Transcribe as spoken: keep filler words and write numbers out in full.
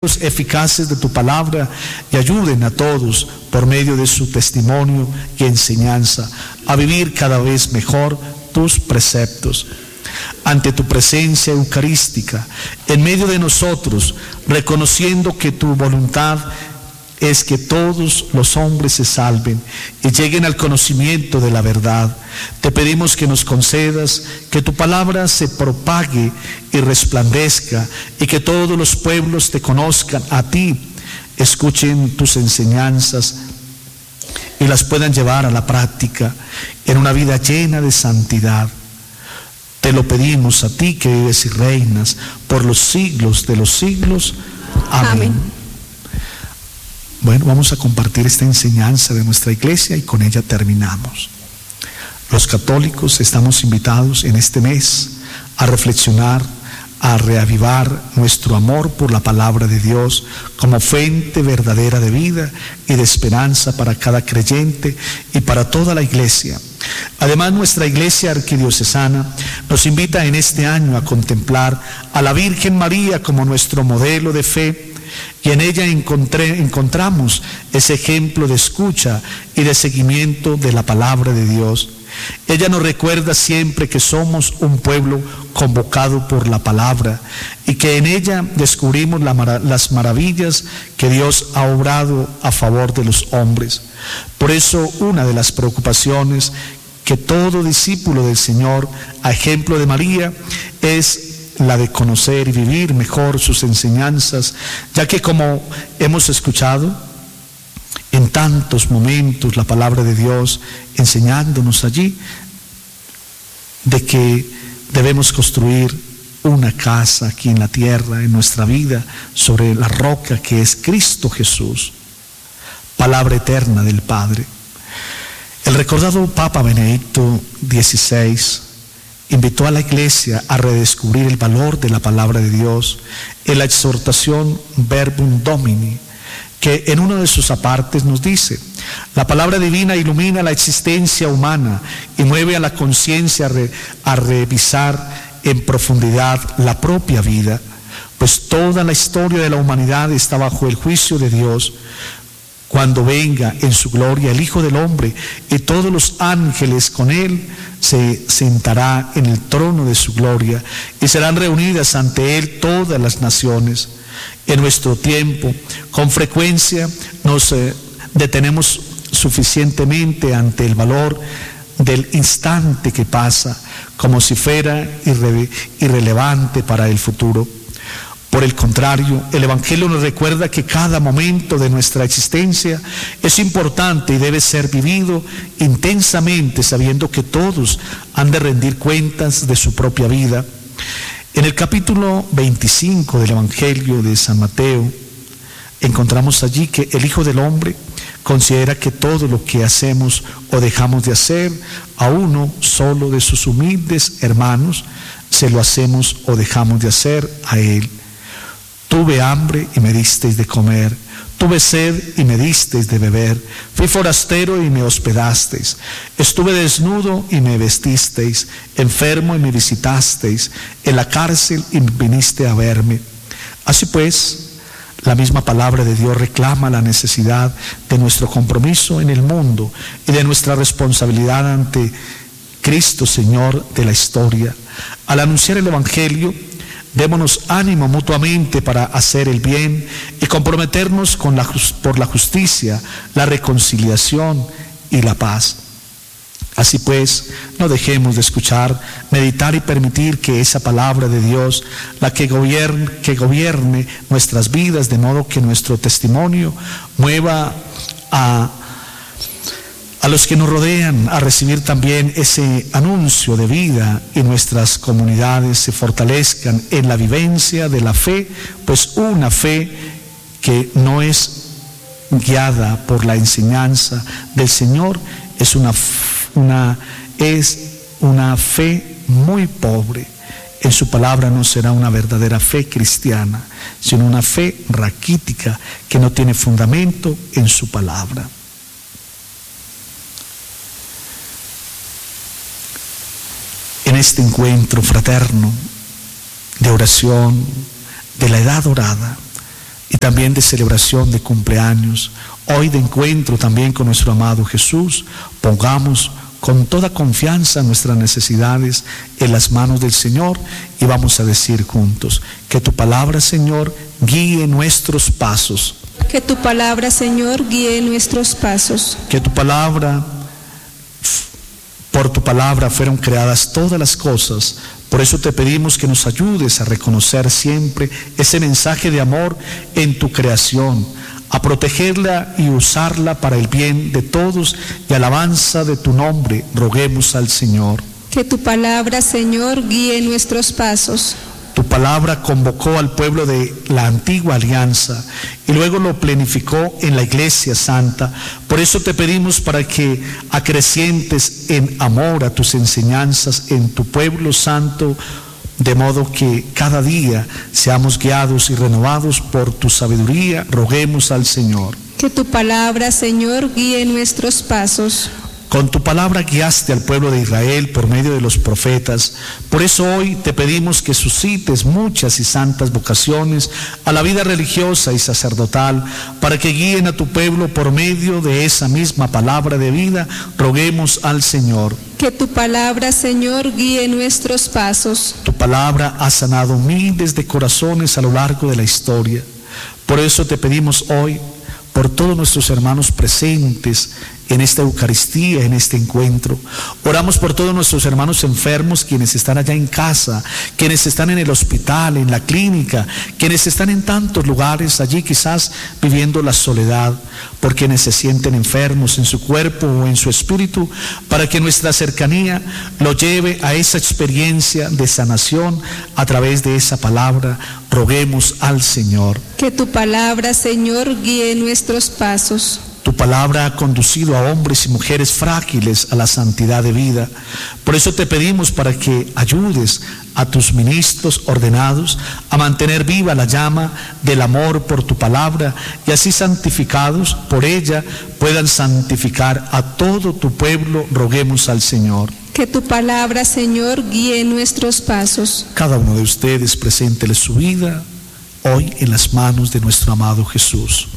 eficaces de tu palabra y ayuden a todos por medio de su testimonio y enseñanza a vivir cada vez mejor tus preceptos. Ante tu presencia eucarística en medio de nosotros, reconociendo que tu voluntad es que todos los hombres se salven y lleguen al conocimiento de la verdad, te pedimos que nos concedas que tu palabra se propague y resplandezca y que todos los pueblos te conozcan a ti, escuchen tus enseñanzas y las puedan llevar a la práctica en una vida llena de santidad. Te lo pedimos a ti que vives y reinas por los siglos de los siglos. Amén. Amén. Bueno, vamos a compartir esta enseñanza de nuestra iglesia y con ella terminamos. Los católicos estamos invitados en este mes a reflexionar, a reavivar nuestro amor por la palabra de Dios como fuente verdadera de vida y de esperanza para cada creyente y para toda la iglesia. Además, nuestra iglesia arquidiocesana nos invita en este año a contemplar a la Virgen María como nuestro modelo de fe, y en ella encontré, encontramos ese ejemplo de escucha y de seguimiento de la palabra de Dios. Ella nos recuerda siempre que somos un pueblo convocado por la palabra y que en ella descubrimos la, las maravillas que Dios ha obrado a favor de los hombres. Por eso, una de las preocupaciones que todo discípulo del Señor, a ejemplo de María, es la de conocer y vivir mejor sus enseñanzas, ya que, como hemos escuchado en tantos momentos la palabra de Dios enseñándonos allí de que debemos construir una casa aquí en la tierra, en nuestra vida, sobre la roca que es Cristo Jesús, palabra eterna del Padre. El recordado Papa Benedicto dieciséis invitó a la iglesia a redescubrir el valor de la palabra de Dios en la exhortación Verbum Domini, que en uno de sus apartes nos dice: la palabra divina ilumina la existencia humana y mueve a la conciencia a, re, a revisar en profundidad la propia vida, pues toda la historia de la humanidad está bajo el juicio de Dios. Cuando venga en su gloria el Hijo del Hombre y todos los ángeles con él, se sentará en el trono de su gloria y serán reunidas ante él todas las naciones. En nuestro tiempo, con frecuencia nos eh, detenemos suficientemente ante el valor del instante que pasa, como si fuera irre- irrelevante para el futuro. Por el contrario, el Evangelio nos recuerda que cada momento de nuestra existencia es importante y debe ser vivido intensamente, sabiendo que todos han de rendir cuentas de su propia vida. En el capítulo veinticinco del Evangelio de San Mateo, encontramos allí que el Hijo del Hombre considera que todo lo que hacemos o dejamos de hacer a uno solo de sus humildes hermanos, se lo hacemos o dejamos de hacer a él. Tuve hambre y me disteis de comer, tuve sed y me disteis de beber, fui forastero y me hospedasteis, estuve desnudo y me vestisteis, enfermo y me visitasteis, en la cárcel y viniste a verme. Así pues, la misma palabra de Dios reclama la necesidad de nuestro compromiso en el mundo y de nuestra responsabilidad ante Cristo, Señor de la historia. Al anunciar el Evangelio, démonos ánimo mutuamente para hacer el bien y comprometernos con la, por la justicia, la reconciliación y la paz. Así pues, no dejemos de escuchar, meditar y permitir que esa palabra de Dios, la que gobierne, que gobierne nuestras vidas, de modo que nuestro testimonio mueva a a los que nos rodean a recibir también ese anuncio de vida y nuestras comunidades se fortalezcan en la vivencia de la fe, pues una fe que no es guiada por la enseñanza del Señor es una, una, es una fe muy pobre. En su palabra no será una verdadera fe cristiana, sino una fe raquítica que no tiene fundamento en su palabra. En este encuentro fraterno de oración de la edad dorada, y también de celebración de cumpleaños, hoy de encuentro también con nuestro amado Jesús, pongamos con toda confianza nuestras necesidades en las manos del Señor y vamos a decir juntos, que tu palabra, Señor, guíe nuestros pasos. Que tu palabra, Señor, guíe nuestros pasos. Que tu palabra, por tu palabra fueron creadas todas las cosas. Por eso te pedimos que nos ayudes a reconocer siempre ese mensaje de amor en tu creación, a protegerla y usarla para el bien de todos y alabanza de tu nombre, roguemos al Señor. Que tu palabra, Señor, guíe nuestros pasos. Tu palabra convocó al pueblo de la antigua alianza y luego lo planificó en la Iglesia Santa. Por eso te pedimos para que acrecientes en amor a tus enseñanzas en tu pueblo santo, de modo que cada día seamos guiados y renovados por tu sabiduría, roguemos al Señor. Que tu palabra, Señor, guíe nuestros pasos. Con tu palabra guiaste al pueblo de Israel por medio de los profetas. Por eso hoy te pedimos que suscites muchas y santas vocaciones a la vida religiosa y sacerdotal, para que guíen a tu pueblo por medio de esa misma palabra de vida. Roguemos al Señor. Que tu palabra, Señor, guíe nuestros pasos. Tu palabra ha sanado miles de corazones a lo largo de la historia. Por eso te pedimos hoy, por todos nuestros hermanos presentes en esta Eucaristía, en este encuentro. Oramos por todos nuestros hermanos enfermos, quienes están allá en casa, quienes están en el hospital, en la clínica, quienes están en tantos lugares allí quizás viviendo la soledad, por quienes se sienten enfermos en su cuerpo o en su espíritu, para que nuestra cercanía lo lleve a esa experiencia de sanación a través de esa palabra. Roguemos al Señor. Que tu palabra, Señor, guíe nuestros pasos. Tu palabra ha conducido a hombres y mujeres frágiles a la santidad de vida. Por eso te pedimos para que ayudes a tus ministros ordenados a mantener viva la llama del amor por tu palabra, y así santificados por ella puedan santificar a todo tu pueblo. Roguemos al Señor. Que tu palabra, Señor, guíe nuestros pasos. Cada uno de ustedes preséntele su vida hoy en las manos de nuestro amado Jesús.